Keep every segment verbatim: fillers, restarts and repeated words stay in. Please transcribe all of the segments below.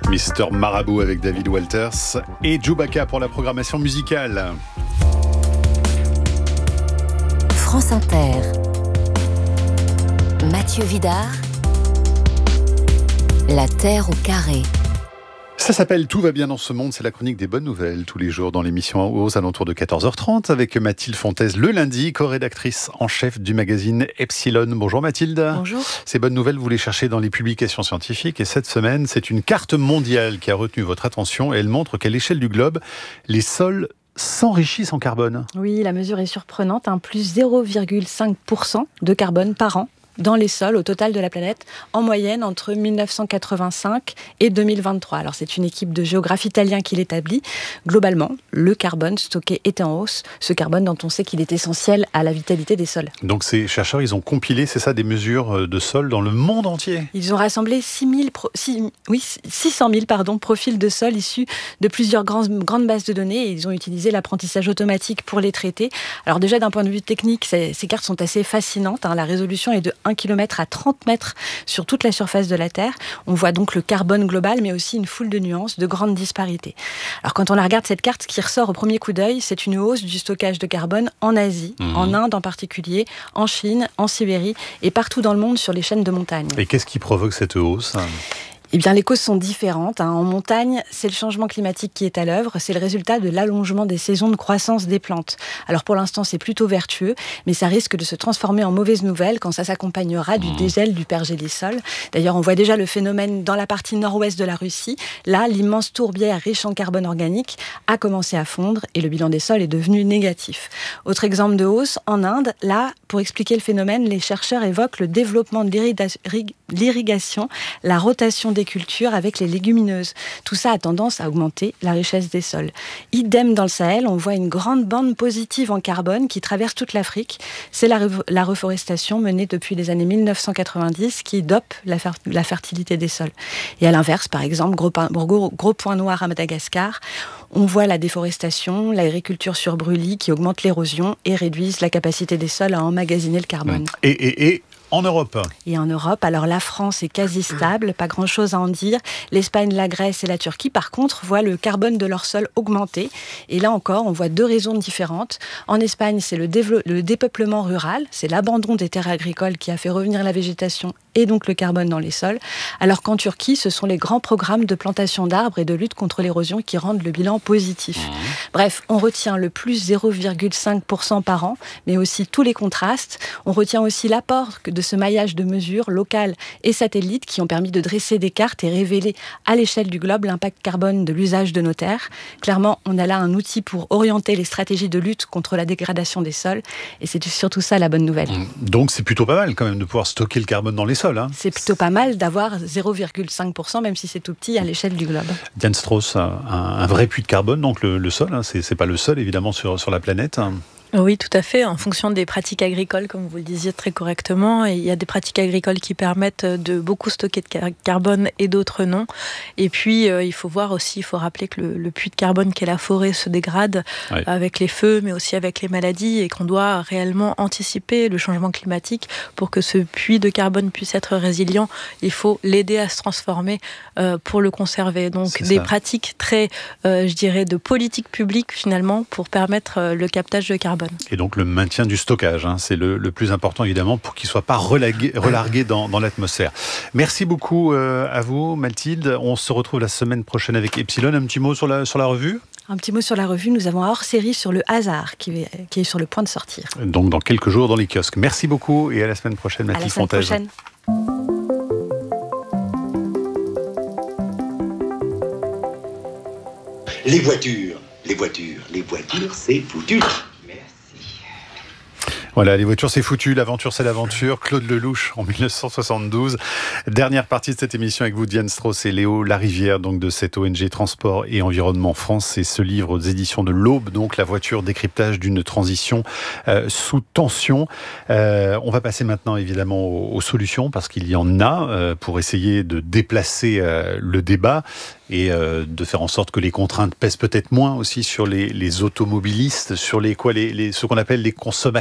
Mister Marabout avec David Walters et Chewbacca pour la programmation musicale. France Inter. Mathieu Vidard. La Terre au carré. Ça s'appelle Tout va bien dans ce monde, c'est la chronique des bonnes nouvelles tous les jours dans l'émission aux alentours de quatorze heures trente avec Mathilde Fontaise le lundi, co-rédactrice en chef du magazine Epsilon. Bonjour Mathilde. Bonjour. Ces bonnes nouvelles, vous les cherchez dans les publications scientifiques et cette semaine, c'est une carte mondiale qui a retenu votre attention et elle montre qu'à l'échelle du globe, les sols s'enrichissent en carbone. Oui, la mesure est surprenante, hein, plus zéro virgule cinq pour cent de carbone par an dans les sols au total de la planète, en moyenne entre mille neuf cent quatre-vingt-cinq et deux mille vingt-trois. Alors c'est une équipe de géographes italiens qui l'établit. Globalement, le carbone stocké est en hausse, ce carbone dont on sait qu'il est essentiel à la vitalité des sols. Donc ces chercheurs, ils ont compilé, c'est ça, des mesures de sol dans le monde entier. Ils ont rassemblé six mille pro- six, oui, six cent mille pardon, profils de sol issus de plusieurs grands, grandes bases de données et ils ont utilisé l'apprentissage automatique pour les traiter. Alors déjà d'un point de vue technique, ces, ces cartes sont assez fascinantes, hein. La résolution est de un kilomètre à trente mètres sur toute la surface de la Terre. On voit donc le carbone global, mais aussi une foule de nuances, de grandes disparités. Alors quand on la regarde, cette carte, ce qui ressort au premier coup d'œil, c'est une hausse du stockage de carbone en Asie, mmh. en Inde en particulier, en Chine, en Sibérie et partout dans le monde sur les chaînes de montagnes. Et qu'est-ce qui provoque cette hausse ? Eh bien, les causes sont différentes. En montagne, c'est le changement climatique qui est à l'œuvre. C'est le résultat de l'allongement des saisons de croissance des plantes. Alors, pour l'instant, c'est plutôt vertueux, mais ça risque de se transformer en mauvaise nouvelle quand ça s'accompagnera du dégel du pergélisol. D'ailleurs, on voit déjà le phénomène dans la partie nord-ouest de la Russie. Là, l'immense tourbière riche en carbone organique a commencé à fondre et le bilan des sols est devenu négatif. Autre exemple de hausse, en Inde, là, pour expliquer le phénomène, les chercheurs évoquent le développement de l'irrigation, la rotation des cultures avec les légumineuses. Tout ça a tendance à augmenter la richesse des sols. Idem dans le Sahel, on voit une grande bande positive en carbone qui traverse toute l'Afrique. C'est la, la reforestation menée depuis les années mille neuf cent quatre-vingt-dix qui dope la, fer, la fertilité des sols. Et à l'inverse, par exemple, gros, gros, gros point noir à Madagascar, on voit la déforestation, l'agriculture sur brûlis qui augmente l'érosion et réduisent la capacité des sols à emmagasiner le carbone. Et, et, et en Europe. Et en Europe, alors la France est quasi stable, pas grand-chose à en dire. L'Espagne, la Grèce et la Turquie, par contre, voient le carbone de leur sol augmenter. Et là encore, on voit deux raisons différentes. En Espagne, c'est le, dévelop- le dépeuplement rural, c'est l'abandon des terres agricoles qui a fait revenir la végétation et donc le carbone dans les sols. Alors qu'en Turquie, ce sont les grands programmes de plantation d'arbres et de lutte contre l'érosion qui rendent le bilan positif. Mmh. Bref, on retient le plus zéro virgule cinq pour cent par an, mais aussi tous les contrastes. On retient aussi l'apport de ce maillage de mesures locales et satellites qui ont permis de dresser des cartes et révéler à l'échelle du globe l'impact carbone de l'usage de nos terres. Clairement, on a là un outil pour orienter les stratégies de lutte contre la dégradation des sols et c'est surtout ça la bonne nouvelle. Donc c'est plutôt pas mal quand même de pouvoir stocker le carbone dans les sols. Hein. C'est plutôt pas mal d'avoir zéro virgule cinq pour cent même si c'est tout petit à l'échelle du globe. Diane Strauss, un, un vrai puits de carbone, donc le, le sol, hein, c'est, c'est pas le seul évidemment sur, sur la planète. Hein. Oui, tout à fait, en fonction des pratiques agricoles, comme vous le disiez très correctement. Et il y a des pratiques agricoles qui permettent de beaucoup stocker de car- carbone et d'autres non. Et puis, euh, il faut voir aussi, il faut rappeler que le, le puits de carbone qu'est la forêt se dégrade oui. avec les feux, mais aussi avec les maladies, et qu'on doit réellement anticiper le changement climatique pour que ce puits de carbone puisse être résilient. Il faut l'aider à se transformer euh, pour le conserver. Donc, C'est des ça. pratiques très, euh, je dirais, de politique publique, finalement, pour permettre euh, le captage de carbone. Et donc le maintien du stockage, hein, c'est le, le plus important évidemment pour qu'il ne soit pas relargué, relargué dans, dans l'atmosphère. Merci beaucoup euh, à vous Mathilde. On se retrouve la semaine prochaine avec Epsilon. Un petit mot sur la, sur la revue ? Un petit mot sur la revue, nous avons un hors-série sur le hasard qui est, qui est sur le point de sortir. Donc dans quelques jours dans les kiosques. Merci beaucoup et à la semaine prochaine Mathilde Fontaise. À la semaine prochaine. Les voitures, les voitures, les voitures, c'est foutu. Voilà, les voitures c'est foutu, l'aventure c'est l'aventure. Claude Lelouch en dix-neuf cent soixante-douze. Dernière partie de cette émission avec vous, Diane Strauss et Léo Larivière, donc de cette O N G Transport et Environnement France. C'est ce livre aux éditions de l'Aube, donc la voiture, décryptage d'une transition euh, sous tension. Euh, on va passer maintenant évidemment aux, aux solutions parce qu'il y en a euh, pour essayer de déplacer euh, le débat et euh, de faire en sorte que les contraintes pèsent peut-être moins aussi sur les, les automobilistes, sur les quoi, les, les, ce qu'on appelle les consommateurs aussi.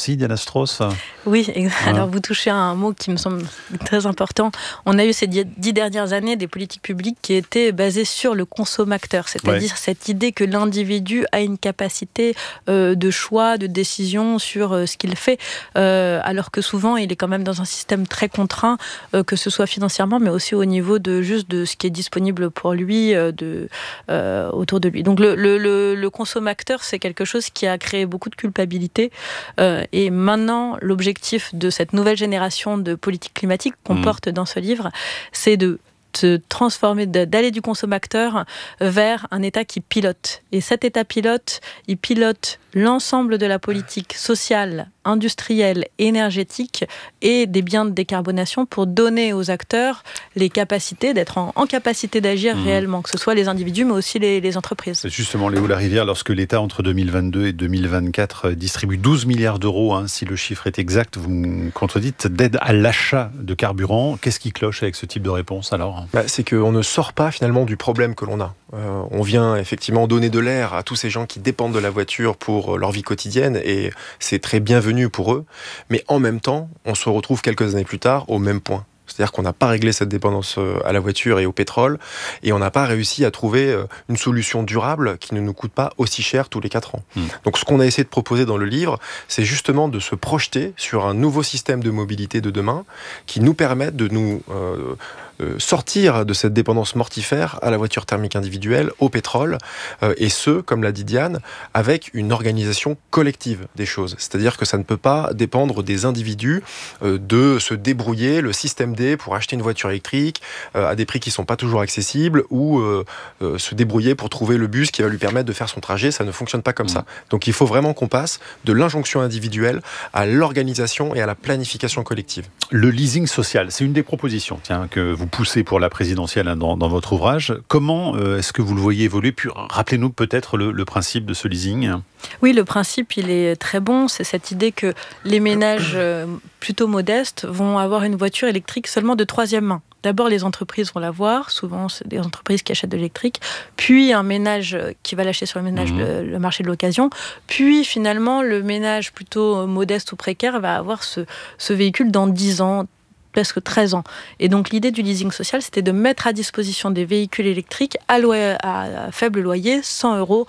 aussi, Diana Strauss. Oui, alors vous touchez à un mot qui me semble très important. On a eu ces dix dernières années des politiques publiques qui étaient basées sur le consommateur, c'est-à-dire ouais. cette idée que l'individu a une capacité euh, de choix, de décision sur euh, ce qu'il fait, euh, alors que souvent il est quand même dans un système très contraint, euh, que ce soit financièrement, mais aussi au niveau de juste de ce qui est disponible pour lui, euh, de, euh, autour de lui. Donc le, le, le, le consommateur, c'est quelque chose qui a créé beaucoup de culpabilité, euh, et maintenant l'objectif de cette nouvelle génération de politique climatique qu'on mmh. porte dans ce livre, c'est de se transformer, d'aller du consommateur vers un État qui pilote. Et cet État pilote, il pilote l'ensemble de la politique sociale, industrielle, énergétique et des biens de décarbonation pour donner aux acteurs les capacités d'être en, en capacité d'agir mmh. réellement, que ce soit les individus mais aussi les, les entreprises. Justement, Léo Larivière, lorsque l'État entre deux mille vingt-deux et deux mille vingt-quatre distribue douze milliards d'euros, hein, si le chiffre est exact, vous me contredites, d'aide à l'achat de carburant, qu'est-ce qui cloche avec ce type de réponse alors ? Bah, c'est qu'on ne sort pas finalement du problème que l'on a. Euh, on vient effectivement donner de l'air à tous ces gens qui dépendent de la voiture pour leur vie quotidienne et c'est très bienvenu pour eux. Mais en même temps, on se retrouve quelques années plus tard au même point. C'est-à-dire qu'on n'a pas réglé cette dépendance à la voiture et au pétrole et on n'a pas réussi à trouver une solution durable qui ne nous coûte pas aussi cher tous les quatre ans. Mmh. Donc ce qu'on a essayé de proposer dans le livre, c'est justement de se projeter sur un nouveau système de mobilité de demain qui nous permette de nous euh, euh, sortir de cette dépendance mortifère à la voiture thermique individuelle, au pétrole, euh, et ce, comme l'a dit Diane, avec une organisation collective des choses. C'est-à-dire que ça ne peut pas dépendre des individus euh, de se débrouiller, le système D pour acheter une voiture électrique euh, à des prix qui ne sont pas toujours accessibles ou euh, euh, se débrouiller pour trouver le bus qui va lui permettre de faire son trajet. Ça ne fonctionne pas comme mmh. ça. Donc il faut vraiment qu'on passe de l'injonction individuelle à l'organisation et à la planification collective. Le leasing social, c'est une des propositions tiens, que vous poussez pour la présidentielle hein, dans, dans votre ouvrage. Comment euh, est-ce que vous le voyez évoluer ? Puis rappelez-nous peut-être le, le principe de ce leasing. Oui, le principe, il est très bon. C'est cette idée que les ménages euh, plutôt modestes vont avoir une voiture électrique seulement de troisième main. D'abord, les entreprises vont l'avoir. Souvent, c'est des entreprises qui achètent de l'électrique. Puis, un ménage qui va l'acheter sur le, ménage, mmh. le, le marché de l'occasion. Puis, finalement, le ménage plutôt modeste ou précaire va avoir ce, ce véhicule dans dix ans, presque treize ans. Et donc, l'idée du leasing social, c'était de mettre à disposition des véhicules électriques à, loyer, à faible loyer, cent euros,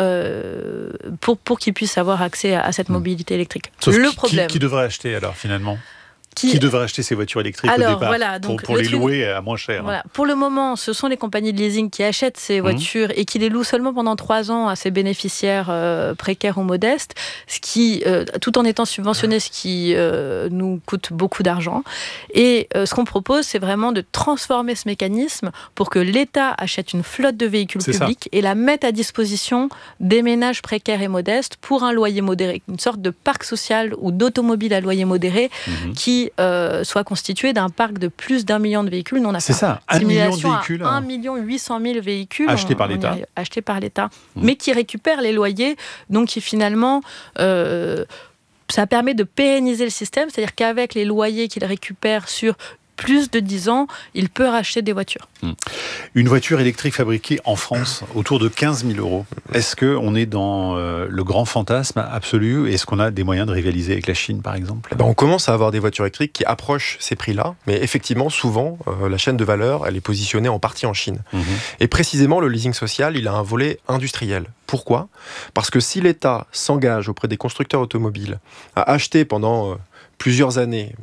euh, pour, pour qu'ils puissent avoir accès à, à cette mobilité électrique. Sauf le qui, problème... Qui, qui devrait acheter, alors, finalement ? Qui... qui devrait acheter ces voitures électriques Alors, au départ voilà, donc, pour, pour les truc... louer à moins cher. Voilà. Pour le moment, ce sont les compagnies de leasing qui achètent ces voitures mmh. et qui les louent seulement pendant trois ans à ces bénéficiaires euh, précaires ou modestes, ce qui, euh, tout en étant subventionné, ce qui euh, nous coûte beaucoup d'argent. Et euh, ce qu'on propose, c'est vraiment de transformer ce mécanisme pour que l'État achète une flotte de véhicules c'est publics ça. Et la mette à disposition des ménages précaires et modestes pour un loyer modéré, une sorte de parc social ou d'automobile à loyer modéré mmh. qui euh, soit constitué d'un parc de plus d'un million de véhicules. Nous, on a c'est ça, un million de véhicules. un million huit cent mille véhicules achetés par l'État. Achetés par l'État, mmh. mais qui récupèrent les loyers, donc qui finalement... Euh, ça permet de pérenniser le système, c'est-à-dire qu'avec les loyers qu'il récupère sur plus de dix ans, il peut racheter des voitures. Une voiture électrique fabriquée en France, autour de quinze mille euros. Est-ce qu'on est dans euh, le grand fantasme absolu ? Est-ce qu'on a des moyens de rivaliser avec la Chine, par exemple ? Ben, on commence à avoir des voitures électriques qui approchent ces prix-là, mais effectivement, souvent, euh, la chaîne de valeur, elle est positionnée en partie en Chine. Mmh. Et précisément, le leasing social, il a un volet industriel. Pourquoi ? Parce que si l'État s'engage auprès des constructeurs automobiles à acheter pendant euh, plusieurs années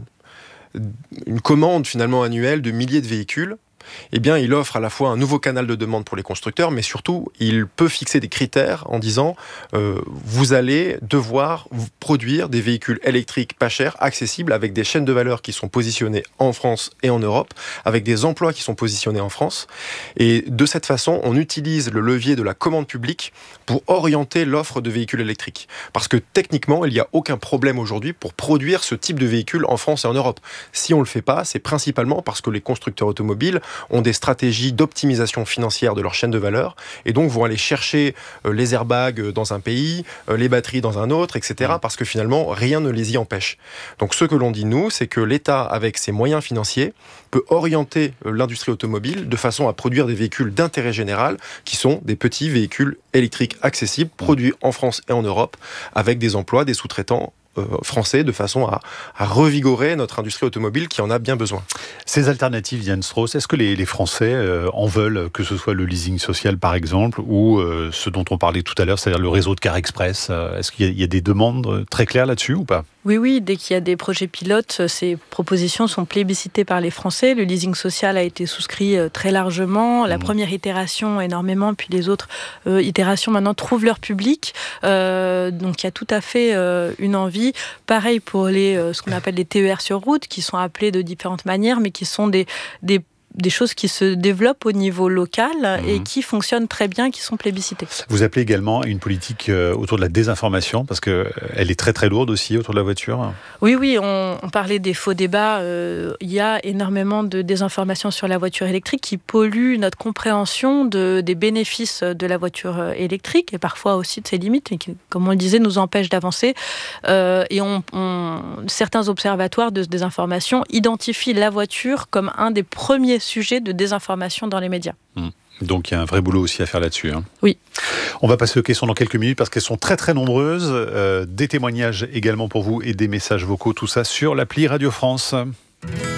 une commande finalement annuelle de milliers de véhicules, eh bien, il offre à la fois un nouveau canal de demande pour les constructeurs, mais surtout, il peut fixer des critères en disant euh, vous allez devoir produire des véhicules électriques pas chers, accessibles, avec des chaînes de valeur qui sont positionnées en France et en Europe, avec des emplois qui sont positionnés en France. Et de cette façon, on utilise le levier de la commande publique pour orienter l'offre de véhicules électriques. Parce que techniquement, il n'y a aucun problème aujourd'hui pour produire ce type de véhicules en France et en Europe. Si on ne le fait pas, c'est principalement parce que les constructeurs automobiles ont des stratégies d'optimisation financière de leur chaîne de valeur et donc vont aller chercher euh, les airbags dans un pays, euh, les batteries dans un autre, et cetera. Parce que finalement, rien ne les y empêche. Donc ce que l'on dit, nous, c'est que l'État, avec ses moyens financiers, peut orienter euh, l'industrie automobile de façon à produire des véhicules d'intérêt général qui sont des petits véhicules électriques accessibles, produits en France et en Europe, avec des emplois, des sous-traitants euh, français, de façon à, à revigorer notre industrie automobile qui en a bien besoin. Ces alternatives, Diane Strauss, est-ce que les, les Français euh, en veulent, que ce soit le leasing social par exemple, ou euh, ce dont on parlait tout à l'heure, c'est-à-dire le réseau de Car Express, euh, est-ce qu'il y a, il y a des demandes très claires là-dessus ou pas ? Oui, oui, dès qu'il y a des projets pilotes, ces propositions sont plébiscitées par les Français. Le leasing social a été souscrit très largement. La mmh. première itération, énormément, puis les autres euh, itérations maintenant trouvent leur public. Euh, donc il y a tout à fait euh, une envie. Pareil pour les, euh, ce qu'on appelle les T E R sur route, qui sont appelés de différentes manières, mais qui sont des, des des choses qui se développent au niveau local mmh. et qui fonctionnent très bien, qui sont plébiscitées. Vous appelez également à une politique autour de la désinformation, parce qu'elle est très très lourde aussi autour de la voiture. Oui, oui, on, on parlait des faux débats. Euh, il y a énormément de désinformation sur la voiture électrique qui pollue notre compréhension de, des bénéfices de la voiture électrique et parfois aussi de ses limites, et qui, comme on le disait, nous empêchent d'avancer. Euh, et on, on, certains observatoires de désinformation identifient la voiture comme un des premiers sujet de désinformation dans les médias. Mmh. Donc il y a un vrai boulot aussi à faire là-dessus. Hein. Oui. On va passer aux questions dans quelques minutes parce qu'elles sont très très nombreuses. Euh, des témoignages également pour vous et des messages vocaux, tout ça sur l'appli Radio France.